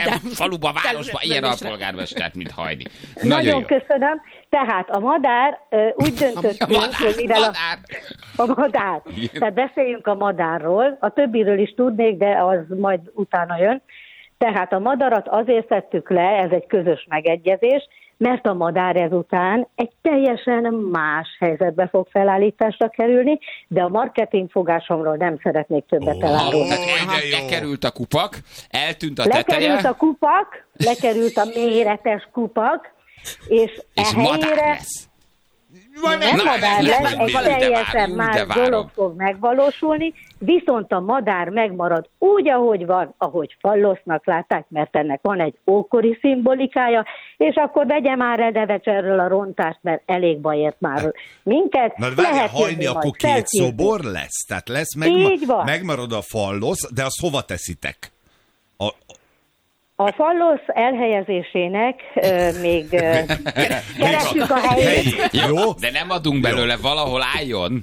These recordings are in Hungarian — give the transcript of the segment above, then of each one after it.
faluba, városba ilyen alpolgármestert, mint Hajdi. Nagyon köszönöm. Tehát a madár úgy döntöttünk, hogy mivel a madár. Tehát beszéljünk a madárról, a többiről is tudnék, de az majd utána jön. Tehát a madarat azért szedtük le, ez egy közös megegyezés, mert a madár ezután egy teljesen más helyzetbe fog felállításra kerülni, de a marketingfogásomról nem szeretnék többet elárulni. Lekerült a kupak, eltűnt a teteje. Lekerült a kupak, lekerült a méretes kupak, és madár lesz. Nem madár lesz, egy teljesen más dolog fog megvalósulni, viszont a madár megmarad úgy, ahogy van, ahogy fallosznak látták, mert ennek van egy ókori szimbolikája, és akkor vegye már el Devecserről a rontást, mert elég baj ért már minket. Na várjál, Hajni, akkor két szobor lesz? Tehát lesz, megmarad a fallosz, de azt hova teszitek? A fallosz elhelyezésének még keressük a helyét. Jó, de nem adunk belőle, valahol álljon.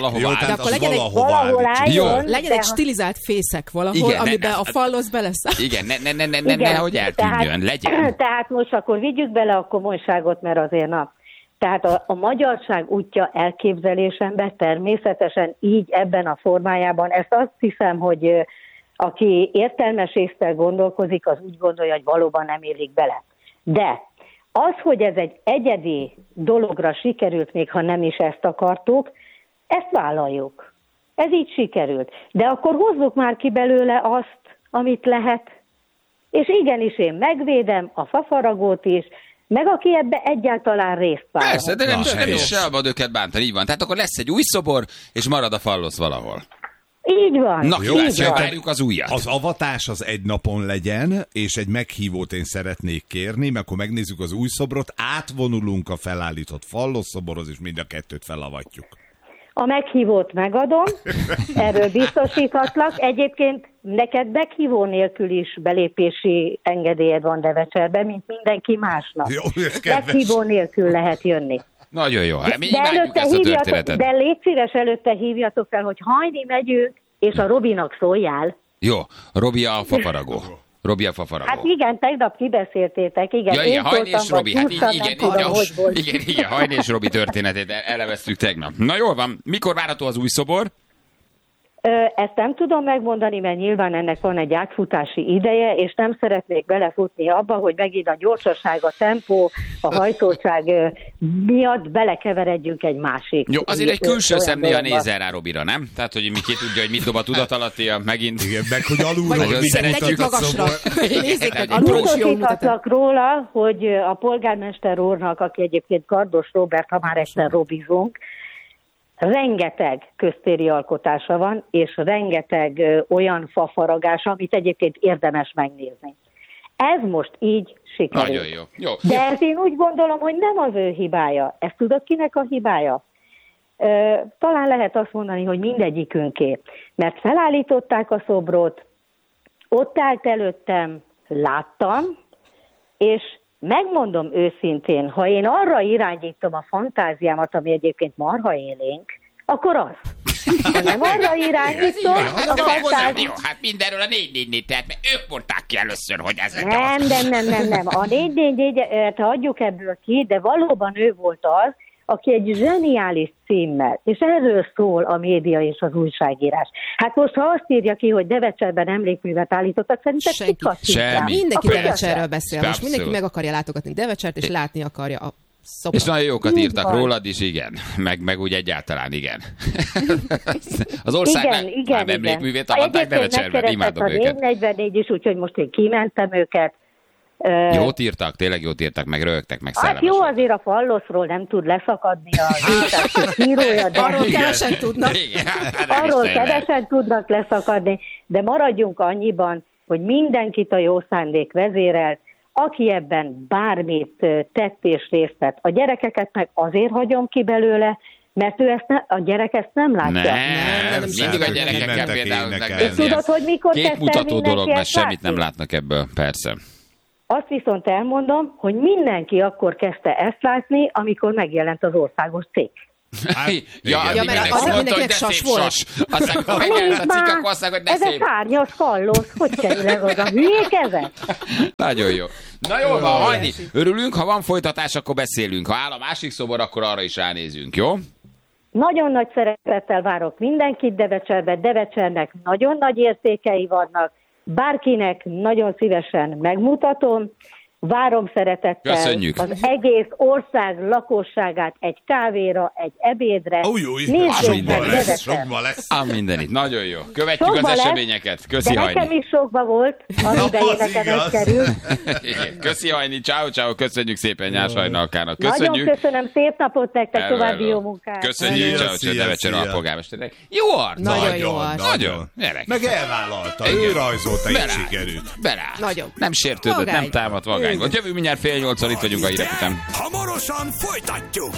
Valahol álljon. Legyen egy stilizált fészek valahol, igen, amiben a fallosz belesz. Igen, nehogy eltűnjön, legyen. Tehát most akkor vigyük bele a komolyságot, mert azért Tehát a magyarság útja elképzelésemben természetesen így ebben a formájában, ezt azt hiszem, hogy aki értelmes észtel gondolkozik, az úgy gondolja, hogy valóban nem illik bele. De az, hogy ez egy egyedi dologra sikerült, még ha nem is ezt akartuk, ezt vállaljuk. Ez így sikerült. De akkor hozzuk már ki belőle azt, amit lehet. És igenis én megvédem a fafaragót is, meg aki ebbe egyáltalán részt vár. Persze, de nem is szabad őket bántani, így van. Tehát akkor lesz egy új szobor, és marad a fallosz valahol. Így van. Na, jó, így van. Várjuk az újat. Az avatás az egy napon legyen, és egy meghívót én szeretnék kérni, mert akkor megnézzük az új szobrot, átvonulunk a felállított fallosz szoborhoz, és mind a kettőt felavatjuk. A meghívót megadom, erről biztosíthatlak. Egyébként neked meghívó nélkül is belépési engedélyed van Devecserben, mint mindenki másnak. Jó, meghívó nélkül lehet jönni. Nagyon jó. Mi imádjuk ezt a történetet. De légy szíves, előtte hívjatok fel, hogy Hajni megyünk, és a Robinak szóljál. Jó, Robi a fafaragó. Hát igen, tegnap kibeszéltétek, igen. Ja, igen, Hajni és Robi, hát igen, Hajni és Robi történetét eleveztük tegnap. Na jól van, mikor várható az új szobor? Ezt nem tudom megmondani, mert nyilván ennek van egy átfutási ideje, és nem szeretnék belefutni abba, hogy megint a gyorsaság, a tempó, a hajszoltság miatt belekeveredjünk egy másik. Jó, azért egy külső szem néha nézel rá Robira, nem? Tehát, hogy ki tudja, hogy mit dob a tudatalattia, megint. Igen, meg hogy alulról tegyük magasra. Nézzék meg, biztosíthatlak róla, hogy a polgármester úrnak, aki egyébként Kardos Róbert, ha már egyszer robizunk, rengeteg köztéri alkotása van, és rengeteg olyan fafaragása, amit egyébként érdemes megnézni. Ez most így sikerült. Nagyon jó. De ez én úgy gondolom, hogy nem az ő hibája. Ezt tudod, kinek a hibája? Talán lehet azt mondani, hogy mindegyikünké. Mert felállították a szobrot, ott állt előttem, láttam, és megmondom őszintén, ha én arra irányítom a fantáziámat, ami egyébként marha élénk, akkor az. Ha nem arra irányítom a fantáziámat... Jó, hát mindenről a 444, tehát ők mondták ki először, hogy ez Nem. A 444-et hagyjuk ebből ki, de valóban ő volt az, aki egy zseniális címmel, és erről szól a média és az újságírás. Hát most, ha azt írja ki, hogy Devecserben emlékművet állítottak, szerintem semmi. Mindenki Devecserről beszél. Most mindenki meg akarja látogatni Devecsert, és látni akarja a szobor. És nagyon jókat írtak rólad is, igen. Meg úgy egyáltalán, igen. Az ország nem emlékművét avatták Devecserben, imádom őket. A 444 is, úgyhogy most én kimentem őket. Jót írtak, tényleg jót írtak, meg röhögtek, meg hát jó, azért a falloszról nem tud leszakadni az újságok írója, de arról kevesen tudnak. Arról kevesen tudnak leszakadni, de maradjunk annyiban, hogy mindenkit a jó szándék vezérel, aki ebben bármit tett és részt vett. A gyerekeket meg azért hagyom ki belőle, mert a gyerek ezt nem látja. Nem, mindig a gyerekekkel például. Tudod, hogy mikor képmutató dolog, mert semmit nem látnak ebből, persze. Azt viszont elmondom, hogy mindenki akkor kezdte ezt látni, amikor megjelent az országos cikk. mert az mindenkinek sas volt. Aztán, amikor megjelent a cikk, akkor azt mondják, hogy ne szép. Ez egy szárnyas kalloz, hogy kerülnek oda? Hülyék ezek? Nagyon jó. Na jól van, Hajdi, örülünk, ha van folytatás, akkor beszélünk. Ha áll a másik szobor, akkor arra is ránézünk, jó? Nagyon nagy szeretettel várok mindenkit Devecserbe. Devecsernek nagyon nagy értékei vannak. Bárkinek nagyon szívesen megmutatom. Várom szeretettel Köszönjük. Az egész ország lakosságát egy kávéra, egy ebédre. Sokba lesz. Mindenit, nagyon jó. Követjük Sokba az lesz, eseményeket. Köszi, de Hajni. nekem is sokba volt, az idején nekem ez került. Köszi, Hajni, ciao, köszönjük szépen Nyás Hajnalkának. Nagyon köszönöm, szép napot nektek, további jó munkát. Köszönjük, ciao, Devecser alpolgármesternek. Jó arc. Nagyon jó arc. Nagyon. Meg elvállalta, ő rajzolta, így sikerült. Berállt. Nagyon. Nem sértődött, nem támadt vagány. Jövő mindjárt 7:30 itt vagyunk a hírek után. Hamarosan folytatjuk!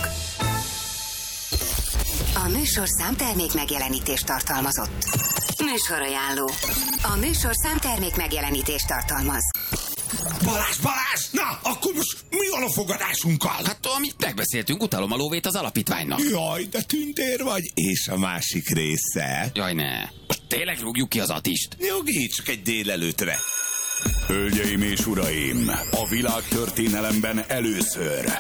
A műsor számtermék megjelenítést tartalmazott. Műsorajánló. A műsor számtermék megjelenítést tartalmaz. Balázs! Na, akkor most mi van a fogadásunkkal? Hát, amit megbeszéltünk, utalom a lóvét az alapítványnak. Jaj, de tündér vagy. És a másik része? Jaj, ne. Most tényleg rúgjuk ki az Atist? Jogi, csak egy délelőtre. Hölgyeim és uraim, a világtörténelemben először